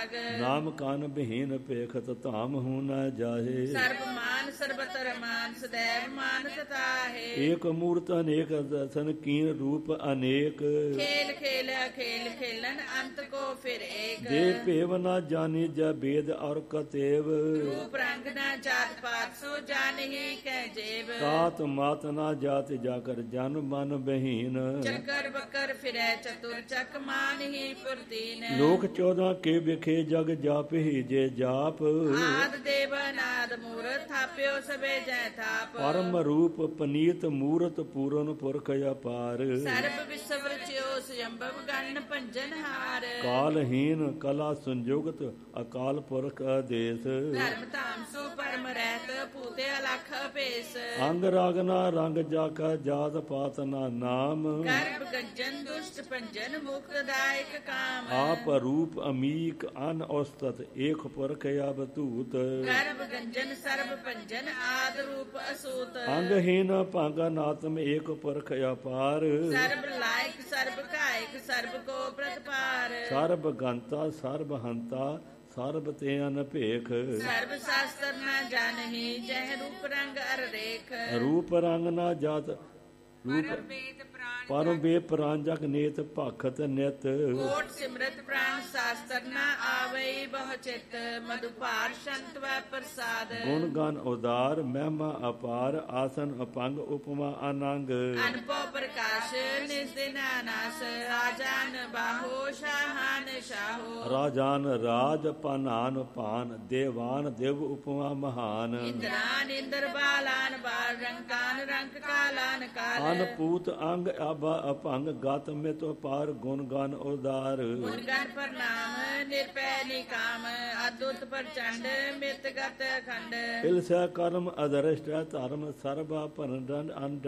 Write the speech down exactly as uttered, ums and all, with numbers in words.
ਭਾਗ। ਨਾਮ ਕਨ ਬਿਹੀਨ ਪੇਖਤ ਧਾਮ ਹੂੰ ਨ ਜਾਹੇ। ਸਰਬ ਮਾਨ ਸਰਬਤਰ ਮਾਨ ਸदैव मान ਸਤਾਹੇ। ਏਕ ਮੂਰਤ ਅਨੇਕ ਦਰਸ਼ਨ ਕੀਨ ਰੂਪ ਅਨੇਕ। ਖੇਲ ਖੇਲ ਖੇਲ ਖੇਲਨ ਅੰਤ ਕੋ ਫਿਰ ਏਕ। ਦੇ ਭੇਵ ਨ ਜਾਣੀ ਜੈ ਬੇਦ ਔਰ ਕਤੇਵ। ਰੂਪ ਰੰਗ ਨਾ ਜਾਤ ਪਾਤ ਸੋ ਜਾਨਹੀ ਕਹਿ ਜੇਬ। ਤਾਤ ਮਾਤ ਨ ਜਾਤ ਜਾਕਰ ਜਨ ਮਨ ਬਹੀਨ। ਚੱਕਰ ਬੱਕਰ ਫਿਰੈ ਚਤੁਰ ਚੱਕ ਮਾਨ ਹੀ ਪੁਰਤੀਨ। ਲੋਕ ਚੌਦਾਂ ਕੇ ਵਿਖੇ ਜਗ ਜਾਪ ਹੀ ਜੇ ਜਾਪ। ਆਦ ਦੇਵ ਨਾਦ ਮੂਰਤ ਥਾਪਿਓ ਸਭੇ ਜੈ ਥਾਪ। ਪਰਮ ਰੂਪ ਪਨੀਤ ਮੂਰਤ ਪੂਰਨ ਪੁਰਖ ਅਪਾਰ। ਸਰਬ ਵਿਸਵ ਰਚਿਓ ਸਯੰਭਵ ਗਣ ਭੰਜਨ ਹਾਰ। ਕਾਲਹੀਨ ਕਲਾ ਸੰਜੋਗਤ ਅਕਾਲ ਪੁਰਖ ਆਦੇਸ। ਧਰਮ ਧਾਮ ਸੋ ਪਰਮ ਰਹਿਤ ਪੂਤੇ ਅਲਖ ਭੇਸ। ਅੰਗ ਰਾਗਨਾ ਰੰਗ ਜਾਕਾ ਜਾਤ ਪਾਤ ਨਾ ਨਾਮ। ਗਰਭ ਗੱਜਨ ਦੁਸ਼ਟ ਭੰਜਨ ਮੁਕਤ ਦਾਇਕ ਕਾਮ। ਆਪ ਰੂਪ ਅਮੀਕ ਅਨ ਔਸਤਤ ਏਕ ਪੁਰਖ ਅਵਧੂਤ। ਗਰਭ ਗੰਜਨ ਸਰਬ ਭੰਜਨ ਆਦ ਰੂਪ ਅਸੂਤ। ਅੰਗਹੀਨ ਭੰਗ ਨਾਤਮ ਏਕ ਪੁਰਖ ਅਪਾਰ। ਸਰਬ ਲਾਇਕ ਸਰਬ ਕਾਇਕ ਸਰਬ ਕੋ ਪ੍ਰਤਪਾਰ। ਸਰਬ ਗੰਤਾ ਸਰਬ ਹੰਤਾ ਸਰਬ ਤੇ ਅਨਭੇਖ। ਸਰਬ ਸ਼ਾਸਤਰ ਨਾ ਜਾਣਹੀ ਜਹ ਰੂਪ ਰੰਗ ਅਰ ਰੇਖ। ਰੂਪ ਰੰਗ ਨਾ ਜਾਤ ਰੂਪ ਪਰਮ ਬੇ ਪ੍ਰਾਨ ਜਗ ਨੇਤ ਭਖਤ ਨਿਤ। ਕੋਟ ਸਿਮਰਤ ਪ੍ਰਾਨ ਸ਼ਾਸਤਰ ਨਾ ਆਵਈ ਬਹੁ ਚਿਤ। ਮਧੁਪਾਰ ਸੰਤ ਵੈ ਪ੍ਰਸਾਦ। ਗੁਣ ਗਨ ਉਦਾਰ ਮਹਿਮਾ ਅਪਾਰ ਆਸਨ ਅਪੰਗ ਉਪਮਾ ਅਨੰਗ। ਅਨਪੋ ਪ੍ਰਕਾਸ਼ ਨਿਜ ਦਿਨ ਅਨਾਸ। ਰਾਜਾਨ ਬਾਹੋ ਸ਼ਾਹਾਨ ਸ਼ਾਹੋ। ਰਾਜਾਨ ਰਾਜ ਪਾਨਾਨ ਪਾਨ ਦੇਵਾਨ ਦੇਵ ਉਪਮਾ ਮਹਾਨ। ਇੰਦਰਾਨ ਇੰਦਰ ਬਾਲਾਨ ਬਾਲ ਰੰਕਾਨ ਰੰਕ ਕਾਲਾਨ ਕਾਲ। ਅਨਪੂਤ ਅੰਗ ਅਬਾ ਅਪੰਗ ਗਤ ਮਿਤ ਅਪਾਰ ਗੁਣ ਗਨ ਉਦਾਰ। ਗੁਣ ਗਨ ਪ੍ਰਣਾਮ ਨਿਰਪੈ ਨਿਕਾਮ। ਅਦੁੱਤ ਪ੍ਰਚੰਡ ਮਿਤ ਗਤ ਖੰਡ। ਇਲਸੈ ਕਰਮ ਅਦਰਸ਼ਟ ਧਰਮ ਸਰਬਾ ਭਰਡਨ ਅੰਡ